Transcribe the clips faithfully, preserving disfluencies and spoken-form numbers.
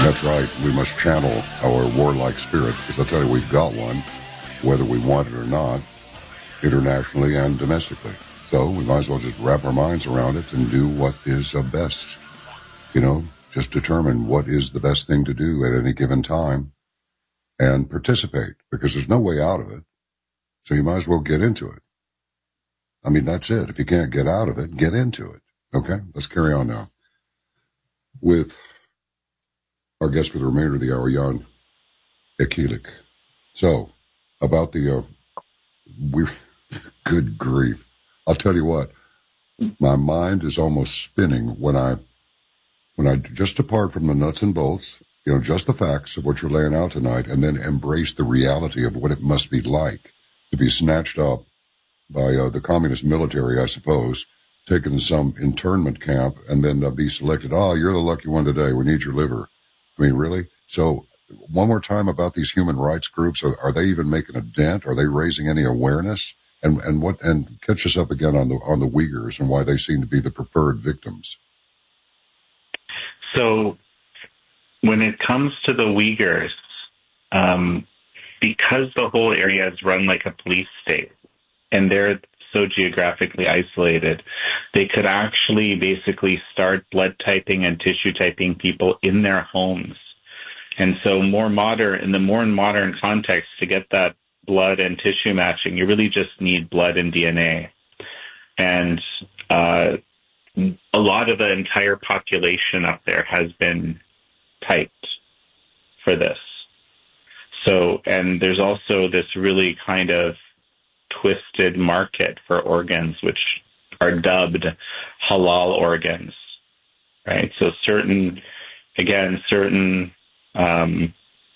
That's right. We must channel our warlike spirit, because I'll tell you, we've got one, whether we want it or not, internationally and domestically. So we might as well just wrap our minds around it and do what is uh, best. You know, just determine what is the best thing to do at any given time and participate, because there's no way out of it. So you might as well get into it. I mean, that's it. If you can't get out of it, get into it. Okay, let's carry on now with our guest for the remainder of the hour, Jan Ekilik. So, about the, uh, we, good grief. I'll tell you what, my mind is almost spinning when I, when I just depart from the nuts and bolts, you know, just the facts of what you're laying out tonight, and then embrace the reality of what it must be like to be snatched up by uh, the communist military, I suppose, taken to some internment camp, and then uh, be selected. Oh, you're the lucky one today. We need your liver. I mean, really? So, one more time about these human rights groups. Are, are they even making a dent? Are they raising any awareness? And and what? And catch us up again on the on the Uyghurs and why they seem to be the preferred victims. So, when it comes to the Uyghurs, um, because the whole area is run like a police state, and they're so geographically isolated, they could actually basically start blood typing and tissue typing people in their homes. And so more modern, in the more modern context, to get that blood and tissue matching, you really just need blood and D N A. And uh, a lot of the entire population up there has been typed for this. So, and there's also this really kind of twisted market for organs, which are dubbed halal organs, right? So certain, again, certain um,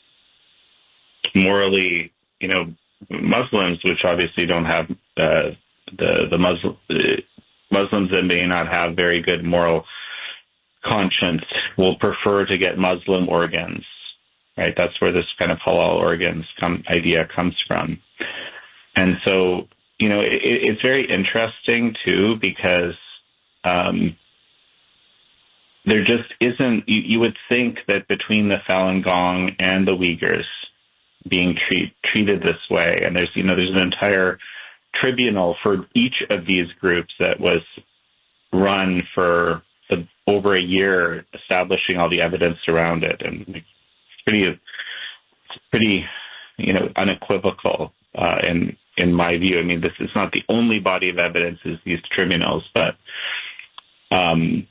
morally, you know, Muslims, which obviously don't have uh, the the Muslim Muslims that may not have very good moral conscience, will prefer to get Muslim organs, right? That's where this kind of halal organs come, idea comes from. And so, you know, it, it's very interesting, too, because um, there just isn't, you, you would think that between the Falun Gong and the Uyghurs being treat, treated this way, and there's, you know, there's an entire tribunal for each of these groups that was run for the, over a year, establishing all the evidence around it. And it's pretty, it's pretty, you know, unequivocal. Uh, in in my view, I mean, this is not the only body of evidence is these tribunals, but um,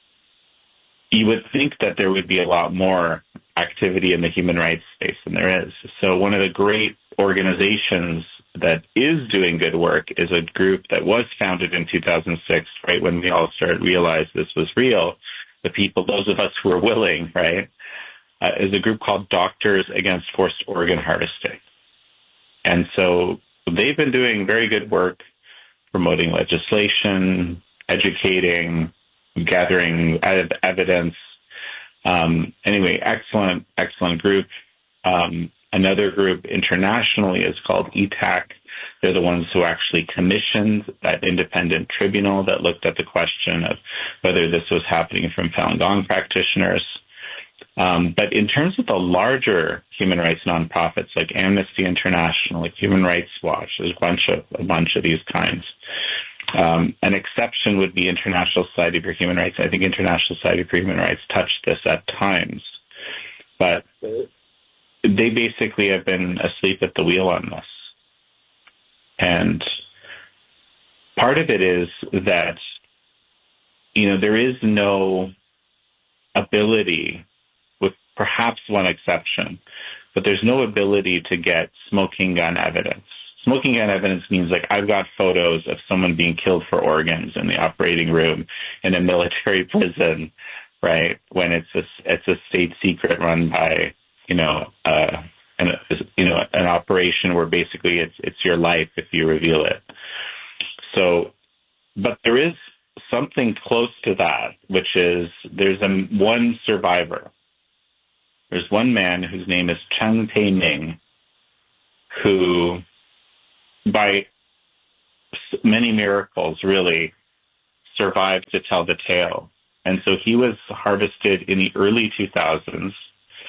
you would think that there would be a lot more activity in the human rights space than there is. So one of the great organizations that is doing good work is a group that was founded in two thousand six, right, when we all started to realize this was real. The people, those of us who are willing, right, uh, is a group called Doctors Against Forced Organ Harvesting. And so they've been doing very good work promoting legislation, educating, gathering evidence. Um, anyway, excellent, excellent group. Um, another group internationally is called E T A C. They're the ones who actually commissioned that independent tribunal that looked at the question of whether this was happening from Falun Gong practitioners. Um, but in terms of the larger human rights nonprofits like Amnesty International, like Human Rights Watch, there's a bunch of a bunch of these kinds. Um, an exception would be International Society for Human Rights. I think International Society for Human Rights touched this at times, but they basically have been asleep at the wheel on this. And part of it is that, you know, there is no ability, with perhaps one exception, but there's no ability to get smoking gun evidence. Smoking gun evidence means, like, I've got photos of someone being killed for organs in the operating room in a military prison, right, when it's a, it's a state secret run by, you know, uh, an, you know, an operation where basically it's it's your life if you reveal it. So, but there is something close to that, which is there's a, one survivor. There's one man whose name is Cheng Pei-ming, who, by many miracles, really survived to tell the tale. And so he was harvested in the early two thousands.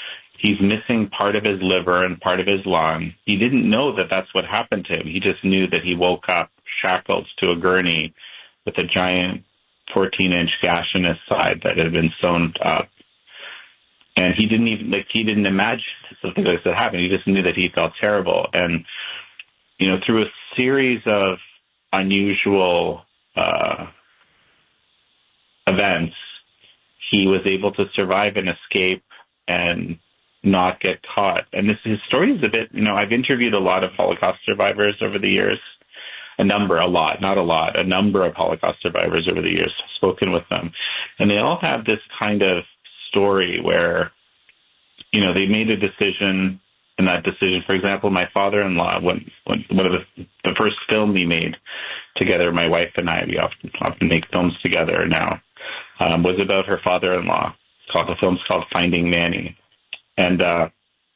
He's missing part of his liver and part of his lung. He didn't know that that's what happened to him. He just knew that he woke up shackled to a gurney with a giant fourteen-inch gash in his side that had been sewn up. And he didn't even, like, he didn't imagine something like that happened. He just knew that he felt terrible. And, you know, through a series of unusual uh, events, he was able to survive and escape and not get caught. And this his story is a bit, you know, I've interviewed a lot of Holocaust survivors over the years, a number, a lot, not a lot, a number of Holocaust survivors over the years, spoken with them. And they all have this kind of story where, you know, they made a decision, and that decision, for example, my father-in-law, when, when one of the, the first film we made together, my wife and I, we often, often make films together now, um, was about her father-in-law. It's called, the film's called Finding Manny. And uh,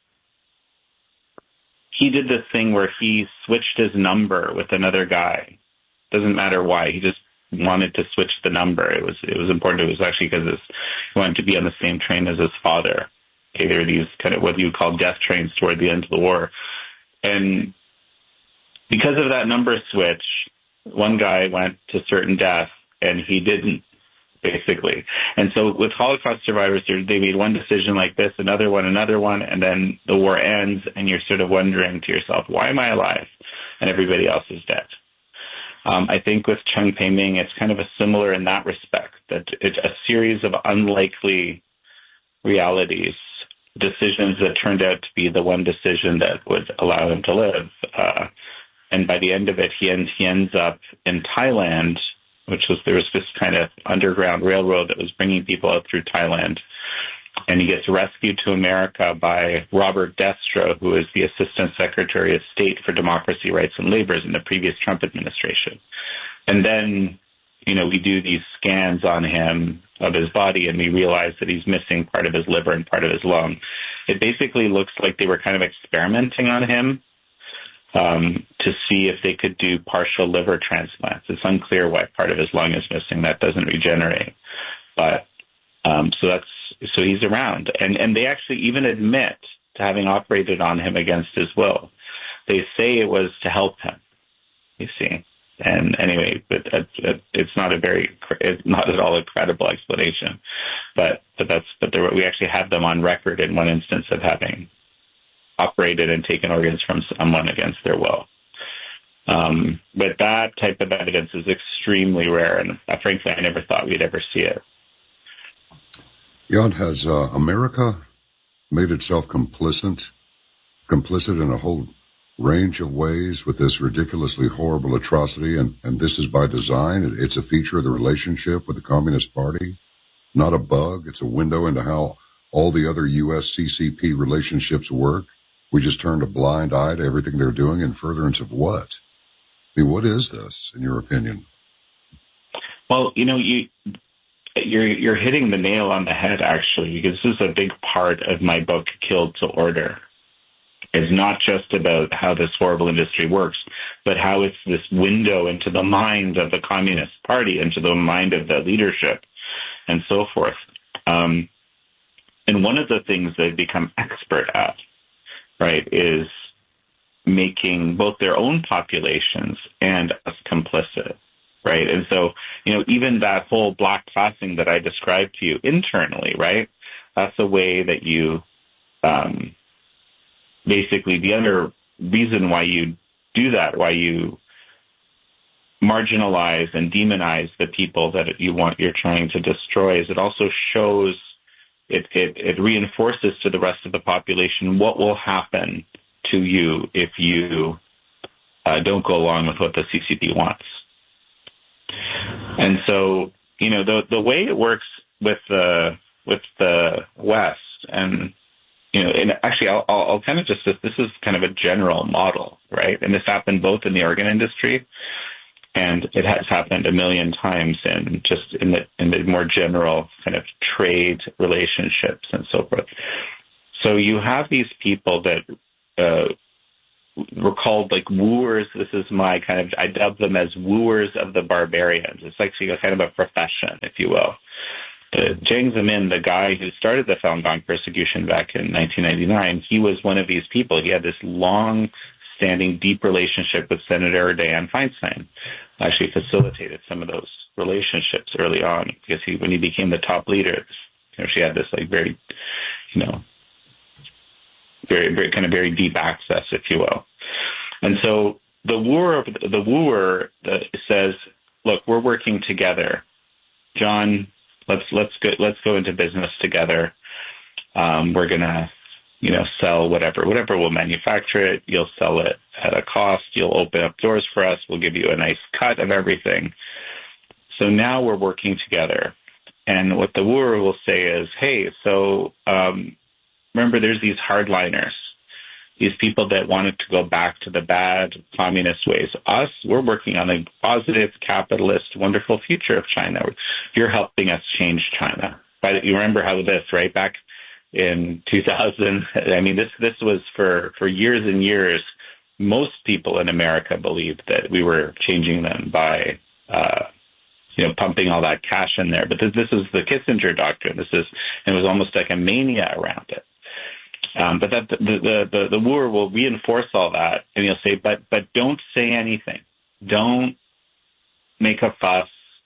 he did this thing where he switched his number with another guy. Doesn't matter why. He just wanted to switch the number. It was it was important. It was actually because he wanted to be on the same train as his father. Okay, there were these kind of what you would call death trains toward the end of the war. And because of that number switch, one guy went to certain death and he didn't, basically. And so with Holocaust survivors, they made one decision like this, another one, another one, and then the war ends and you're sort of wondering to yourself, why am I alive? And everybody else is dead. Um, I think with Cheng Pei-Ming, it's kind of a similar in that respect, that it's a series of unlikely realities, decisions that turned out to be the one decision that would allow him to live. Uh, and by the end of it, he ends, he ends up in Thailand, which was, there was this kind of underground railroad that was bringing people out through Thailand. And he gets rescued to America by Robert Destra, who is the Assistant Secretary of State for Democracy, Rights, and Labor in the previous Trump administration. And then, you know, we do these scans on him of his body, and we realize that he's missing part of his liver and part of his lung. It basically looks like they were kind of experimenting on him um, to see if they could do partial liver transplants. It's unclear why part of his lung is missing. That doesn't regenerate. But um, so that's so he's around. And, and they actually even admit to having operated on him against his will. They say it was to help him, you see. And anyway, but it's not a very, it's not at all a credible explanation. But but that's but there, we actually have them on record in one instance of having operated and taken organs from someone against their will. Um, but that type of evidence is extremely rare, and uh, frankly, I never thought we'd ever see it. Jan, has uh, America made itself complicit, complicit in a whole range of ways with this ridiculously horrible atrocity, and, and this is by design? It's a feature of the relationship with the Communist Party, not a bug. It's a window into how all the other U S C C P relationships work. We just turned a blind eye to everything they're doing in furtherance of what? I mean, what is this, in your opinion? Well, you know, you, you're you're hitting the nail on the head, actually, because this is a big part of my book, Killed to Order. It's not just about how this horrible industry works, but how it's this window into the mind of the Communist Party, into the mind of the leadership, and so forth. Um, and one of the things they've become expert at, right, is making both their own populations and us complicit, right? And so, you know, even that whole black classing that I described to you internally, right, that's a way that you... Um, Basically, the other reason why you do that, why you marginalize and demonize the people that you want, you're trying to destroy, is it also shows, it, it, it reinforces to the rest of the population what will happen to you if you uh, don't go along with what the C C P wants. And so, you know, the the way it works with the with the West, and you know, and actually, I'll, I'll, I'll kind of just, this is kind of a general model, right? And this happened both in the organ industry, and it has happened a million times in just in the in the more general kind of trade relationships and so forth. So you have these people that uh, were called like wooers. This is my kind of, I dub them as wooers of the barbarians. It's actually a kind of a profession, if you will. the Jiang Zemin, the guy who started the Falun Gong persecution back in nineteen ninety-nine, he was one of these people. He had this long-standing, deep relationship with Senator Dianne Feinstein. Actually facilitated some of those relationships early on because he, when he became the top leader, you know, she had this like very, you know, very, very kind of very deep access, if you will. And so the wooer, the wooer says, "Look, we're working together, John. Let's let's go let's go into business together. Um, we're gonna, you know, sell whatever whatever we'll manufacture it. You'll sell it at a cost. You'll open up doors for us. We'll give you a nice cut of everything. So now we're working together." And what the wooer will say is, "Hey, so um, remember, there's these hardliners, these people that wanted to go back to the bad communist ways. Us, we're working on a positive, capitalist, wonderful future of China. You're helping us change China." But you remember how this, right? Back in two thousand, I mean, this this was for, for years and years. Most people in America believed that we were changing them by, uh, you know, pumping all that cash in there. But this, this is the Kissinger doctrine. This is, it was almost like a mania around it. Um, but that the, the, the, the wooer will reinforce all that, and he'll say, but but don't say anything. Don't make a fuss.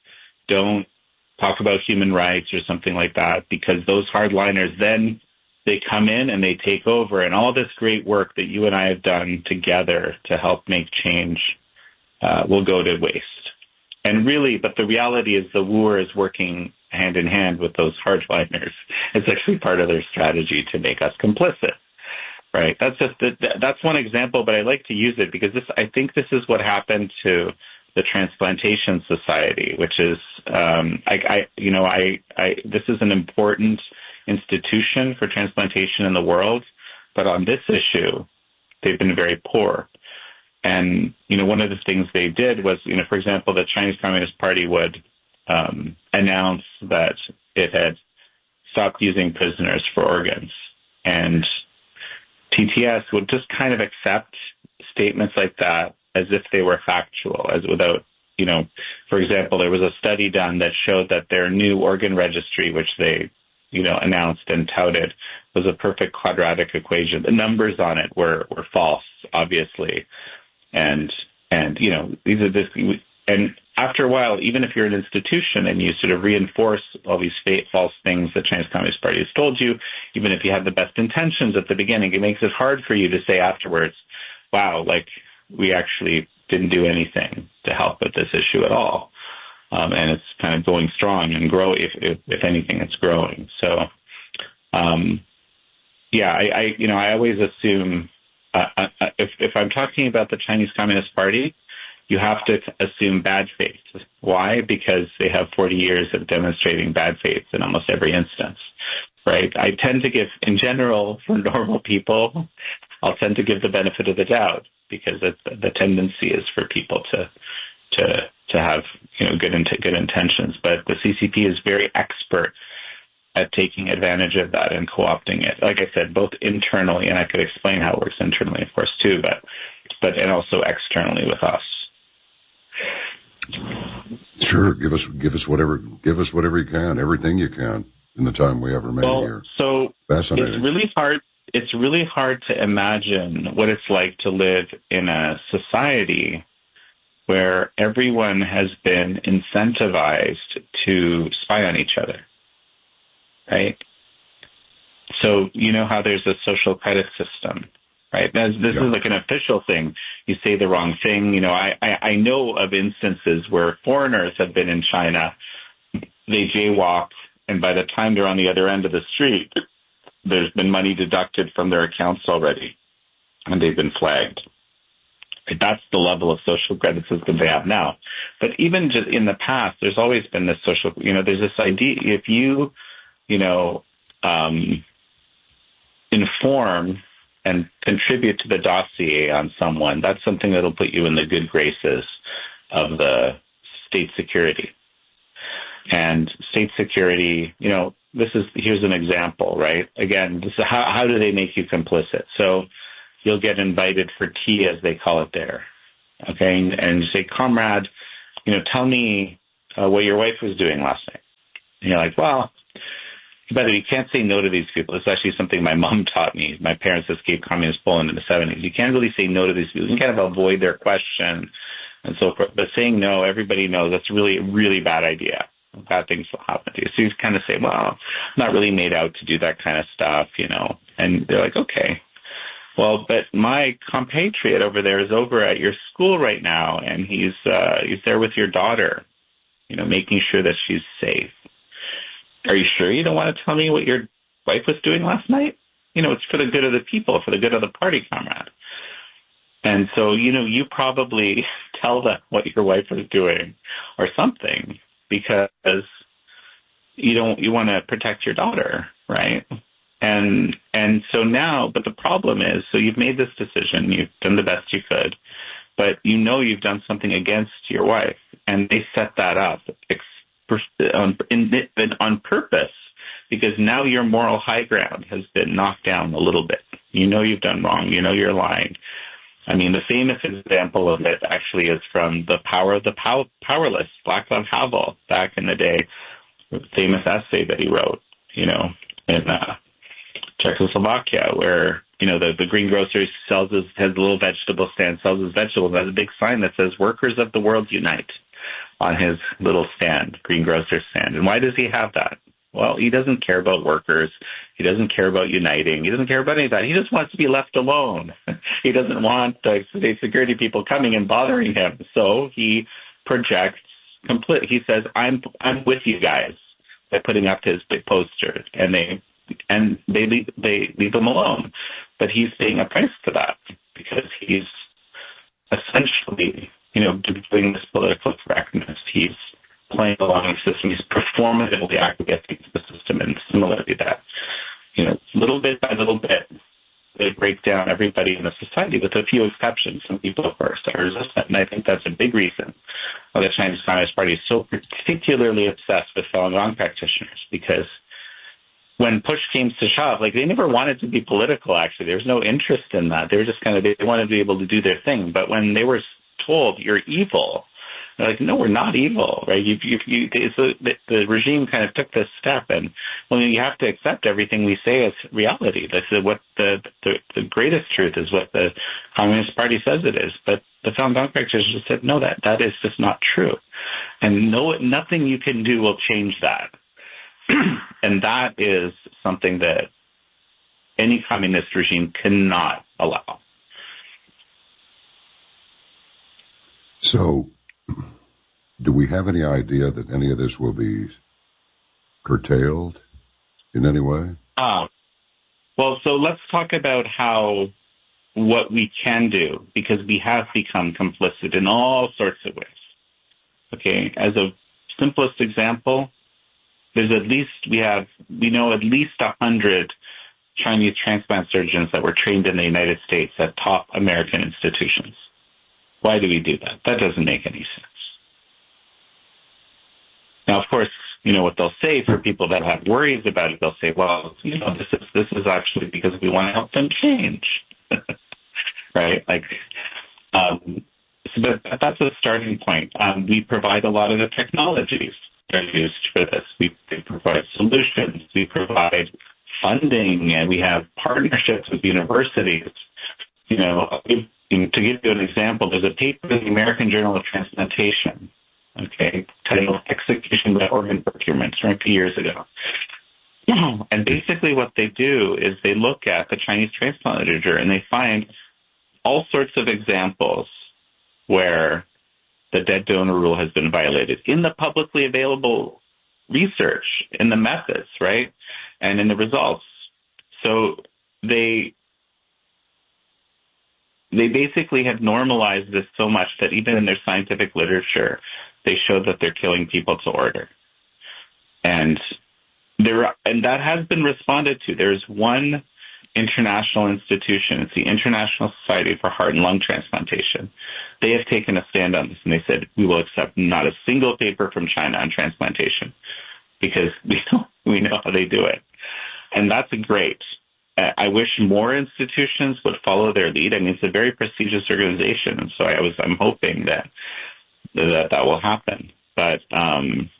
Don't talk about human rights or something like that, because those hardliners then, they come in and they take over, and all this great work that you and I have done together to help make change uh, will go to waste. And really, but the reality is the wooer is working hand in hand with those hardliners. It's actually part of their strategy to make us complicit, right? That's just the, that's one example, but I like to use it because this, I think this is what happened to the Transplantation Society, which is, um, I, I, you know, I, I, this is an important institution for transplantation in the world, but on this issue, they've been very poor. And, you know, one of the things they did was, you know, for example, the Chinese Communist Party would um, announce that it had stopped using prisoners for organs. And T T S would just kind of accept statements like that as if they were factual, as without, you know, for example, there was a study done that showed that their new organ registry, which they, you know, announced and touted, was a perfect quadratic equation. The numbers on it were, were false, obviously. And, and, you know, these are this, and after a while, even if you're an institution and you sort of reinforce all these fake, false things the Chinese Communist Party has told you, even if you have the best intentions at the beginning, it makes it hard for you to say afterwards, wow, like, we actually didn't do anything to help with this issue at all. Um, and it's kind of going strong and grow. If, if, if anything, it's growing. So, um, yeah, I, I, you know, I always assume, Uh, uh, if, if I'm talking about the Chinese Communist Party, you have to assume bad faith. Why? Because they have forty years of demonstrating bad faith in almost every instance, right? I tend to give, in general, for normal people, I'll tend to give the benefit of the doubt because it, the tendency is for people to to to have, you know, good good intentions. But the C C P is very expert at taking advantage of that and co-opting it. Like I said, both internally, and I could explain how it works internally, of course, too, but but and also externally with us. Sure, give us give us whatever give us whatever you can, everything you can in the time we have remaining well, here. So fascinating. It's really hard. It's really hard to imagine what it's like to live in a society where everyone has been incentivized to spy on each other. Right? So you know how there's a social credit system, right? As this yeah. is like an official thing. You say the wrong thing. You know, I, I, I know of instances where foreigners have been in China, they jaywalk, and by the time they're on the other end of the street, there's been money deducted from their accounts already, and they've been flagged. That's the level of social credit system they have now. But even just in the past, there's always been this social, you know, there's this idea, if you you know, um, inform and contribute to the dossier on someone, that's something that'll put you in the good graces of the state security. And state security, you know, this is, here's an example, right? Again, this is how, how do they make you complicit? So you'll get invited for tea, as they call it there. Okay. And, and you say, comrade, you know, tell me uh, what your wife was doing last night. And you're like, well, But you can't say no to these people. It's actually something my mom taught me. My parents escaped communist Poland in the seventies. You can't really say no to these people. You can kind of avoid their question and so forth. But saying no, everybody knows that's really a really bad idea. Bad things will happen to you. So you kind of say, well, I'm not really made out to do that kind of stuff, you know. And they're like, okay. Well, but my compatriot over there is over at your school right now, and he's uh, he's there with your daughter, you know, making sure that she's safe. Are you sure you don't want to tell me what your wife was doing last night? You know, it's for the good of the people, for the good of the party, comrade. And so, you know, you probably tell them what your wife was doing or something because you don't, you want to protect your daughter, right? And and so now, but the problem is, so you've made this decision, you've done the best you could, but you know you've done something against your wife, and they set that up on, in, on purpose because now your moral high ground has been knocked down a little bit. You know you've done wrong. You know you're lying. I mean, the famous example of it actually is from The Power of the Pow- Powerless, Václav Havel, back in the day, the famous essay that he wrote, you know, in uh, Czechoslovakia, where, you know, the, the greengrocer sells his, has a little vegetable stand, sells his vegetables, has a big sign that says, "Workers of the world unite," on his little stand, greengrocer stand. And why does he have that? Well, he doesn't care about workers. He doesn't care about uniting. He doesn't care about any of that. He just wants to be left alone. He doesn't want the state security people coming and bothering him. So he projects complete. He says, "I'm I'm with you guys," by putting up his big poster, and they and they leave, they leave him alone. But he's paying a price to that because he's essentially, you know, doing this political correctness. He's playing along the system. He's performatively acquiescing to the system, and similarly that, you know, little bit by little bit, they break down everybody in the society with a few exceptions. Some people, of course, are resistant, and I think that's a big reason why the Chinese Communist Party is so particularly obsessed with Falun Gong practitioners, because when push came to shove, like, they never wanted to be political, actually. There was no interest in that. They were just kind of, they wanted to be able to do their thing. But when they were told, "You're evil," they're like, "No, we're not evil," right? You, you, you, it's a, the, the regime kind of took this step, and well, you have to accept everything we say as reality. That's what the, the the greatest truth is, what the Communist Party says it is. But the Falun Gong practitioners just said, no, that that is just not true, and no, nothing you can do will change that. And that is something that any communist regime cannot allow. So, do we have any idea that any of this will be curtailed in any way? Uh, well, so let's talk about how, what we can do, because we have become complicit in all sorts of ways. Okay, as a simplest example, there's at least, we have, we know at least a hundred Chinese transplant surgeons that were trained in the United States at top American institutions. Why do we do that? That doesn't make any sense. Now, of course, you know what they'll say for people that have worries about it. They'll say, well, you know, this is this is actually because we want to help them change, right? Like, um, so that, that's a starting point. Um, we provide a lot of the technologies that are used for this. We, we provide solutions. We provide funding, and we have partnerships with universities. You know, if, to give you an example, there's a paper in the American Journal of Transplantation, okay, titled "Execution by Organ Procurement," from a few years ago. And basically what they do is they look at the Chinese transplant literature and they find all sorts of examples where the dead donor rule has been violated in the publicly available research, in the methods, right, and in the results. So they they basically have normalized this so much that even in their scientific literature, they show that they're killing people to order. And there, and that has been responded to. There's one international institution. It's the International Society for Heart and Lung Transplantation. They have taken a stand on this, and they said, we will accept not a single paper from China on transplantation because we know, we know how they do it. And that's great. I wish more institutions would follow their lead. I mean, it's a very prestigious organization, and so I was, I'm hoping that that, that will happen. But um,